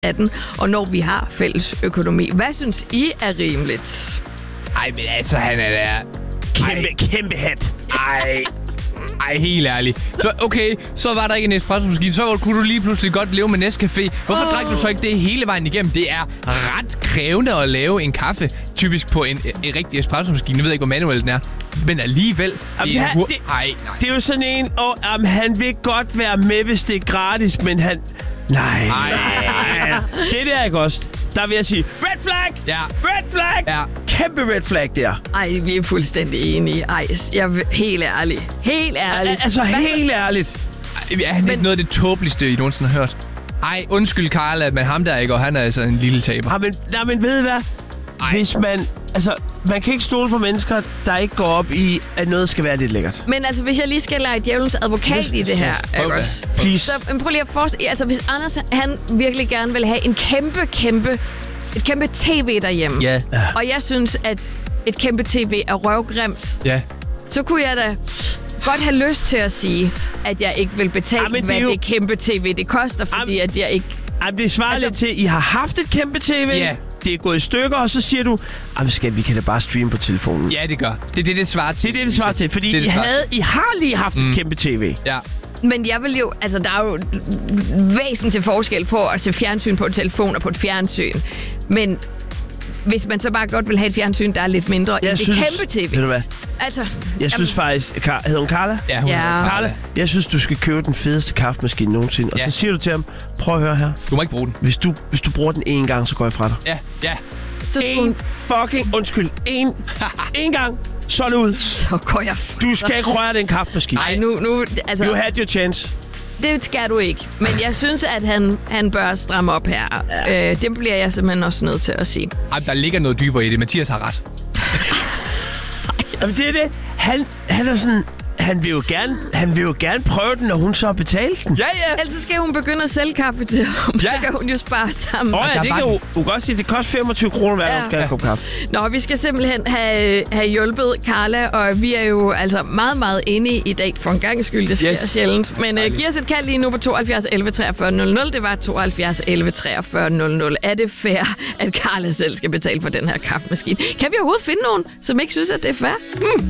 af den, og når vi har fælles økonomi. Hvad synes I er rimeligt? Ej, men altså, han er der... Kæmpe hat. Ej, helt ærligt. Så okay, så var der ikke en espresso-maskine. Så kunne du lige pludselig godt leve med Nescafé. Hvorfor drak du så ikke det hele vejen igennem? Det er ret krævende at lave en kaffe, typisk på en rigtig espresso-maskine. Jeg ved ikke, hvor manuel den er. Men alligevel... Det er jo sådan en... han vil godt være med, hvis det er gratis, men han... Nej. Det der, ikke også? Der vil jeg sige, red flag! Ja. Red flag! Ja. Kæmpe red flag der. Ej, vi er fuldstændig enige. Ej, helt ærligt. Helt ærligt. Altså, helt ærligt. Er han ikke noget af det tåbeligste, I nogensinde har hørt? Ej, undskyld Carla, men ham der ikke, og han er altså en lille taber. Men ved I hvad? Hvis man... Altså, man kan ikke stole på mennesker, der ikke går op i, at noget skal være lidt lækkert. Men altså, hvis jeg lige skal lege djævelens advokat i det her, Agos. Please. Så prøv lige at forestille... Altså, hvis Anders, han virkelig gerne vil have en kæmpe tv derhjemme. Ja. Og jeg synes, at et kæmpe tv er røvgrimt. Ja. Så kunne jeg da godt have lyst til at sige, at jeg ikke vil betale, hvad det kæmpe tv det koster, fordi at jeg ikke... det svarer lidt til, I har haft et kæmpe tv, det er gået i stykker, og så siger du, vi kan da bare streame på telefonen. Ja, det gør. Det er det svarer til. Det er det svarer til, fordi I har lige haft et kæmpe tv. Ja. Men jeg vil jo... Altså, der er jo væsentlig forskel på at se fjernsyn på en telefon og på et fjernsyn. Men hvis man så bare godt vil have et fjernsyn, der er lidt mindre end det kæmpe tv. Ved du hvad? Altså... Jeg synes faktisk... Hedder hun Carla? Ja, hun hedder Carla. Jeg synes, du skal købe den fedeste kaffemaskine nogensinde. Og så siger du til ham, prøv at høre her. Du må ikke bruge den. Hvis du bruger den én gang, så går jeg fra dig. Ja. En gang, så er det ud. Så går jeg fra. Du skal ikke røre den kaffemaskine. Nej, nu... Altså, you had your chance. Det skal du ikke. Men jeg synes, at han bør stramme op her. Ja. Det bliver jeg simpelthen også nødt til at sige. Ej, der ligger noget dybere i det. Mathias har ret. Det er det. Han er sådan... Han vil jo gerne prøve den, når hun så har betalt den. Ja. Ellers skal hun begynde at sælge kaffe til ham. Så kan hun jo spare sammen. Det kan du godt sige. Det koster 25 kroner hver gang, skal have en kop kaffe. Nå, vi skal simpelthen have hjulpet Carla, og vi er jo altså meget, meget enige i dag. For en gang skyld, det sker sjældent. Men giv os et kald lige nu på 72 11 43 00. Det var 72 11 43 00. Er det fair, at Carla selv skal betale for den her kaffemaskine? Kan vi overhovedet finde nogen, som ikke synes, at det er fair?